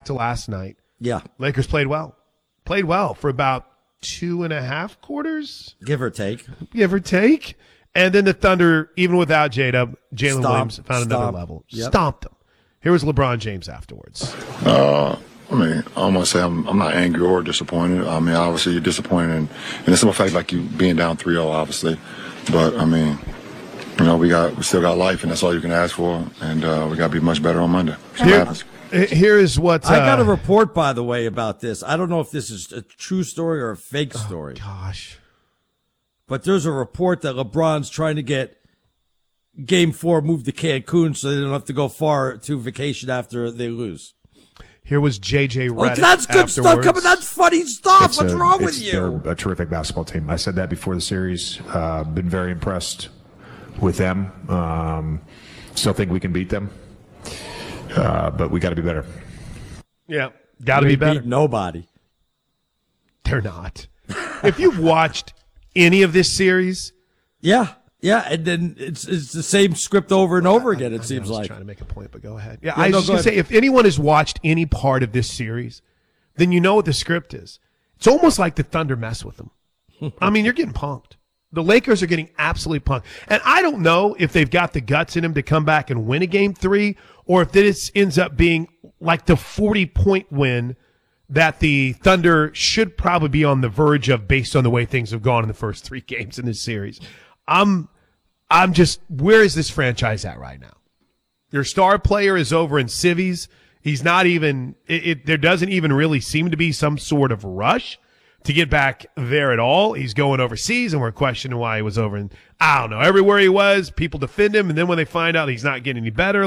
to last night. Yeah. Lakers played well. Played well for about 2.5 quarters. Give or take. And then the Thunder, even without Jalen Williams, found another level. Yep. Stomped them. Here was LeBron James afterwards. I don't want to say I'm not angry or disappointed. I mean, obviously you're disappointed, and the simple fact like you being down 3-0, obviously. But I mean, we still got life, and that's all you can ask for. And we got to be much better on Monday. Here is what I got a report, by the way, about this. I don't know if this is a true story or a fake story. Oh, gosh. But there's a report that LeBron's trying to get Game 4 moved to Cancun so they don't have to go far to vacation after they lose. Here was J.J. Redick. That's good afterwards. stuff coming. That's funny stuff. What's wrong with you? They're a terrific basketball team. I said that before the series. Been very impressed with them. Still think we can beat them. But we got to be better. Yeah, got to be better. Beat nobody. They're not. If you've watched any of this series, yeah, and then it's the same script over and over again. It seems like trying to make a point, but go ahead. Yeah, I was just gonna say, if anyone has watched any part of this series, then you know what the script is. It's almost like the Thunder mess with them. I mean, you're getting punked. The Lakers are getting absolutely punked. And I don't know if they've got the guts in them to come back and win a Game 3, or if this ends up being like the 40-point win that the Thunder should probably be on the verge of based on the way things have gone in the first 3 games in this series. I'm just, where is this franchise at right now? Your star player is over in civvies. He's not even, there doesn't even really seem to be some sort of rush to get back there at all. He's going overseas, and we're questioning why he was over in, I don't know, everywhere he was, people defend him, and then when they find out he's not getting any better,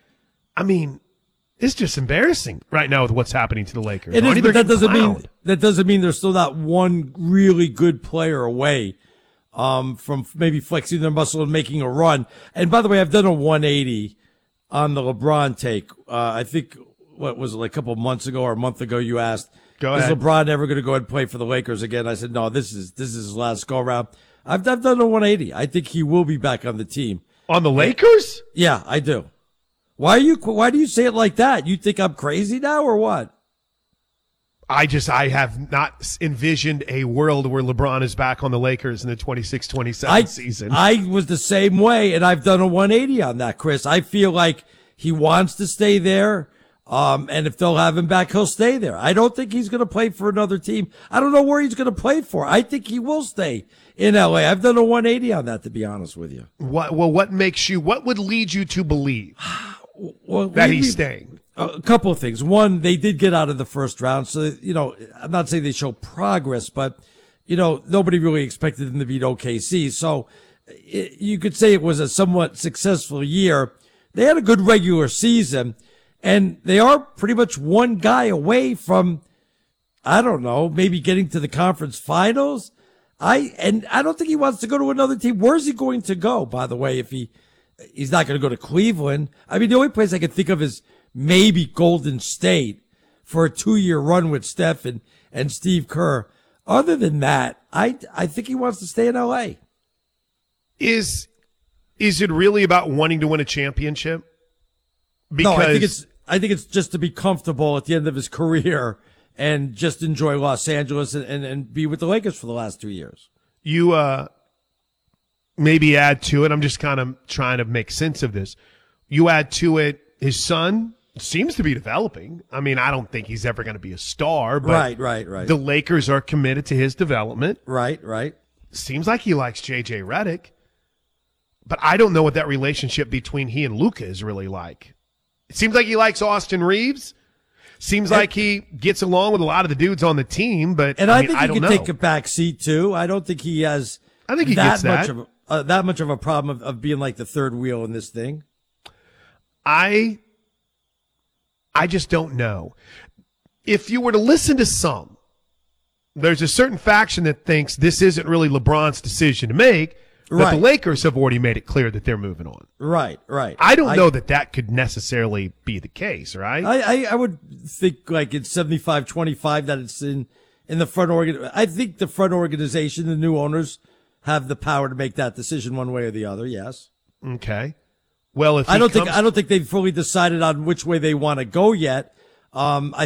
it's just embarrassing right now with what's happening to the Lakers. It is, but that doesn't mean there's still not one really good player away from maybe flexing their muscle and making a run. And by the way, I've done a 180 on the LeBron take. I think, what was it, like a couple of months ago or a month ago, you asked, is LeBron ever going to go ahead and play for the Lakers again? I said, no, this is his last go around. I've done a 180. I think he will be back on the team. On the Lakers? Yeah, I do. Why do you say it like that? You think I'm crazy now or what? I have not envisioned a world where LeBron is back on the Lakers in the 26-27 season. I was the same way, and I've done a 180 on that, Chris. I feel like he wants to stay there, and if they'll have him back, he'll stay there. I don't think he's going to play for another team. I don't know where he's going to play for. I think he will stay in L.A. I've done a 180 on that, to be honest with you. What would lead you to believe that he's staying? A couple of things. One, they did get out of the first round. So, I'm not saying they show progress, but, nobody really expected them to beat OKC. So you could say it was a somewhat successful year. They had a good regular season, and they are pretty much one guy away from, I don't know, maybe getting to the conference finals. I don't think he wants to go to another team. Where's he going to go, by the way, if he's not going to go to Cleveland? I mean, the only place I can think of is maybe Golden State for a 2-year run with Steph and Steve Kerr. Other than that, I think he wants to stay in L.A. Is it really about wanting to win a championship? No, I think it's just to be comfortable at the end of his career and just enjoy Los Angeles and be with the Lakers for the last 2 years. You maybe add to it, I'm just kind of trying to make sense of this. You add to it, his son seems to be developing. I mean, I don't think he's ever going to be a star, but right. The Lakers are committed to his development. Right. Seems like he likes J.J. Redick, but I don't know what that relationship between he and Luka is really like. It seems like he likes Austin Reeves. Seems like he gets along with a lot of the dudes on the team, but I think he can take a back seat too. I don't think he has. I think he gets that. That much of a problem of being like the third wheel in this thing. I just don't know. If you were to listen to some, there's a certain faction that thinks this isn't really LeBron's decision to make, but the Lakers have already made it clear that they're moving on. Right. I don't know that could necessarily be the case, right? I would think like it's 75-25 that it's in the front organ. I think the front organization, the new owners, have the power to make that decision one way or the other. Yes. Okay. Well, if I don't think they've fully decided on which way they want to go yet. I